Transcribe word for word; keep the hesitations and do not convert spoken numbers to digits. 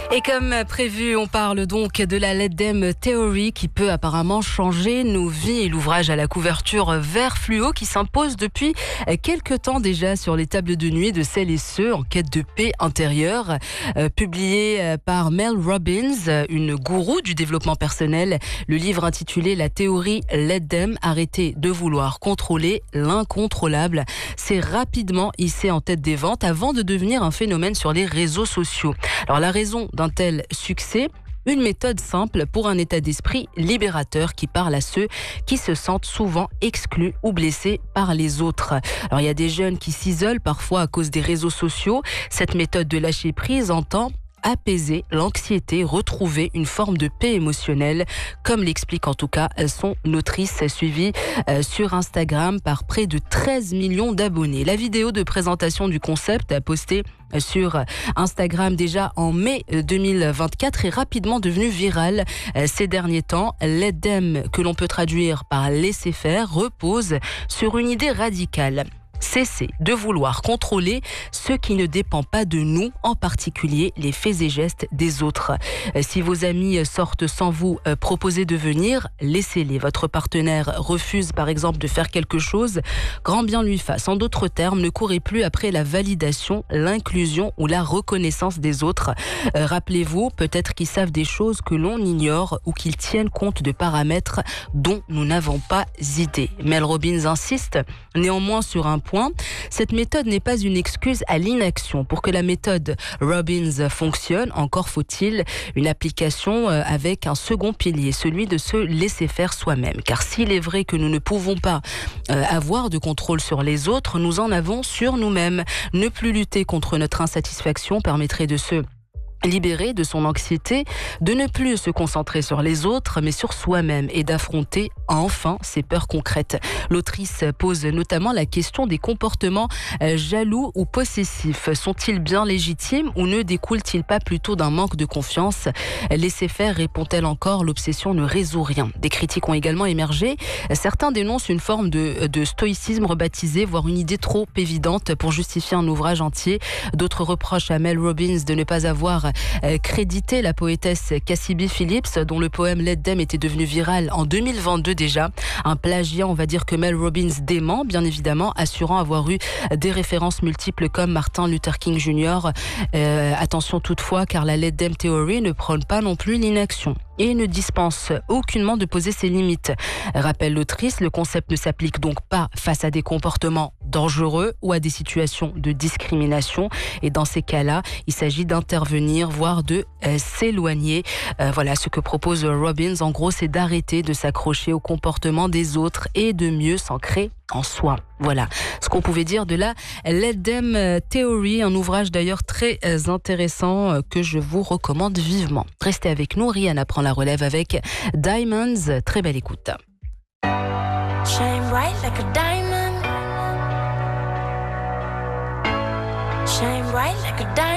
Et comme prévu, on parle donc de la Let Them Theory qui peut apparemment changer nos vies. L'ouvrage à la couverture vert fluo qui s'impose depuis quelques temps déjà sur les tables de nuit de celles et ceux en quête de paix intérieure. Euh, publié par Mel Robbins, une gourou du développement personnel, le livre intitulé La théorie Let Them, arrêter de vouloir contrôler l'incontrôlable, s'est rapidement hissé en tête des ventes avant de devenir un phénomène sur les réseaux sociaux. Alors la raison d'un tel succès, une méthode simple pour un état d'esprit libérateur qui parle à ceux qui se sentent souvent exclus ou blessés par les autres. Alors il y a des jeunes qui s'isolent parfois à cause des réseaux sociaux. Cette méthode de lâcher prise entend apaiser l'anxiété, retrouver une forme de paix émotionnelle, comme l'explique en tout cas son autrice, suivie sur Instagram par près de treize millions d'abonnés. La vidéo de présentation du concept a posté sur Instagram déjà en mai deux mille vingt-quatre est rapidement devenue virale ces derniers temps. Let Them, que l'on peut traduire par laisser faire, repose sur une idée radicale. Cesser de vouloir contrôler ce qui ne dépend pas de nous, en particulier les faits et gestes des autres. Si vos amis sortent sans vous proposer de venir, laissez-les. Votre partenaire refuse par exemple de faire quelque chose, grand bien lui fasse. En d'autres termes, ne courez plus après la validation, l'inclusion ou la reconnaissance des autres. Euh, rappelez-vous, peut-être qu'ils savent des choses que l'on ignore ou qu'ils tiennent compte de paramètres dont nous n'avons pas idée. Mel Robbins insiste néanmoins sur un point. Cette méthode n'est pas une excuse à l'inaction. Pour que la méthode Robbins fonctionne, encore faut-il une application avec un second pilier, celui de se laisser faire soi-même. Car s'il est vrai que nous ne pouvons pas avoir de contrôle sur les autres, nous en avons sur nous-mêmes. Ne plus lutter contre notre insatisfaction permettrait de se libérer de son anxiété, de ne plus se concentrer sur les autres, mais sur soi-même et d'affronter enfin ses peurs concrètes. L'autrice pose notamment la question des comportements jaloux ou possessifs. Sont-ils bien légitimes ou ne découlent-ils pas plutôt d'un manque de confiance? Laisser faire, répond-elle encore, l'obsession ne résout rien. Des critiques ont également émergé. Certains dénoncent une forme de, de stoïcisme rebaptisé, voire une idée trop évidente pour justifier un ouvrage entier. D'autres reprochent à Mel Robbins de ne pas avoir crédité la poétesse Cassie B. Phillips, dont le poème Let Them était devenu viral en deux mille vingt-deux déjà. Un plagiat, on va dire, que Mel Robbins dément, bien évidemment, assurant avoir eu des références multiples comme Martin Luther King junior Euh, attention toutefois, car la Let Them Theory ne prône pas non plus l'inaction et ne dispense aucunement de poser ses limites. Rappelle l'autrice, le concept ne s'applique donc pas face à des comportements dangereux ou à des situations de discrimination. Et dans ces cas-là, il s'agit d'intervenir, voire de euh, s'éloigner. Euh, voilà, ce que propose Robbins, en gros, c'est d'arrêter de s'accrocher au comportement des autres et de mieux s'ancrer en soi. Voilà ce qu'on pouvait dire de la Let Them Theory, un ouvrage d'ailleurs très intéressant que je vous recommande vivement. Restez avec nous, Rihanna prend la relève avec Diamonds. Très belle écoute. Shine bright like a diamond. Shine bright like a diamond.